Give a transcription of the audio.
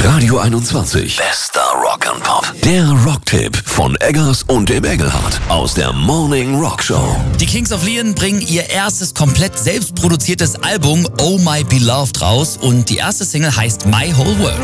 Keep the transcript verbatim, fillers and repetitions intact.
Radio einundzwanzig. Bester Rock and Pop. Der Rocktipp von Eggers und dem Engelhardt aus der Morning Rock Show. Die Kings of Leon bringen ihr erstes komplett selbst produziertes Album Oh My Beloved raus und die erste Single heißt My Whole World.